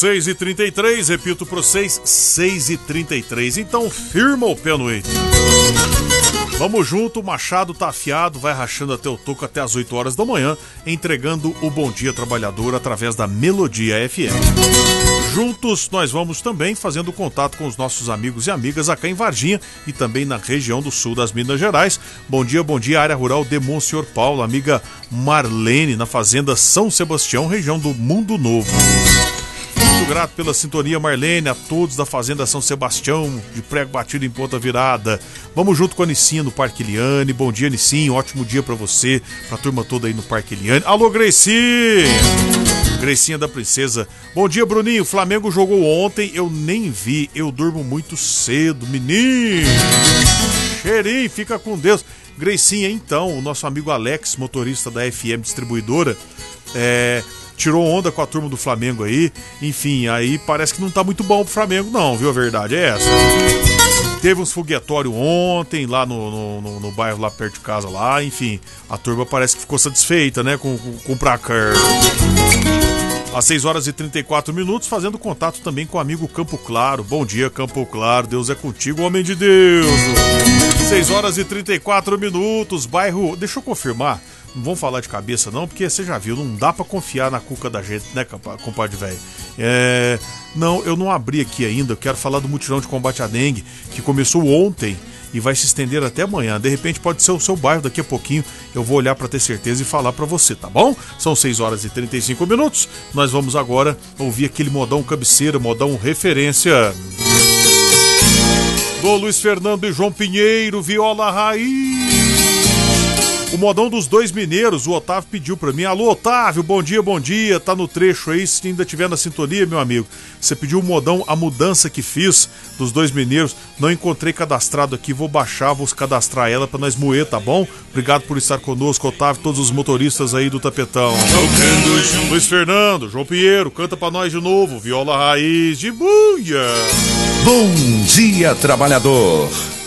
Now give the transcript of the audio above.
6h33, repito pra vocês, 6h33. Então firma o pé no eito. Vamos junto, o machado tá afiado, vai rachando até o toco até as 8 horas da manhã, entregando o Bom Dia Trabalhador através da Melodia FM. Juntos nós vamos também fazendo contato com os nossos amigos e amigas aqui em Varginha e também na região do sul das Minas Gerais. Bom dia, área rural de Monsenhor Paulo, amiga Marlene, na fazenda São Sebastião, região do Mundo Novo. Muito grato pela sintonia, Marlene, a todos da Fazenda São Sebastião, de prego batido em ponta virada. Vamos junto com a Nicinha no Parque Eliane. Bom dia, Nicinho, ótimo dia pra você, pra turma toda aí no Parque Eliane. Alô, Gracinha! Gracinha da Princesa. Bom dia, Bruninho. O Flamengo jogou ontem, eu nem vi, eu durmo muito cedo, menino. Cheirinho, fica com Deus. Gracinha, então, o nosso amigo Alex, motorista da FM Distribuidora, tirou onda com a turma do Flamengo aí. Enfim, aí parece que não tá muito bom pro Flamengo não, viu? A verdade é essa. Teve uns foguetórios ontem lá no bairro lá perto de casa lá. Enfim, a turma parece que ficou satisfeita, né, com o placar. Às 6h34, fazendo contato também com o amigo Campo Claro. Bom dia, Campo Claro, Deus é contigo, homem de Deus. 6h34, bairro... Deixa eu confirmar, não vamos falar de cabeça não, porque você já viu, não dá pra confiar na cuca da gente, né, compadre velho? Não, eu não abri aqui ainda, eu quero falar do mutirão de combate à dengue, que começou ontem e vai se estender até amanhã. De repente pode ser o seu bairro, daqui a pouquinho eu vou olhar pra ter certeza e falar pra você, tá bom? São 6h35, nós vamos agora ouvir aquele modão cabeceira, modão referência do Luiz Fernando e João Pinheiro, viola raiz. O modão dos dois mineiros, o Otávio pediu pra mim. Alô, Otávio, bom dia, tá no trecho aí, se ainda tiver na sintonia, meu amigo. Você pediu o modão, a mudança que fiz dos dois mineiros, não encontrei cadastrado aqui, vou baixar, vou cadastrar ela pra nós moer, tá bom? Obrigado por estar conosco, Otávio, todos os motoristas aí do Tapetão. Luiz Fernando, João Pinheiro, canta pra nós de novo, viola raiz de buia. Bom dia, trabalhador.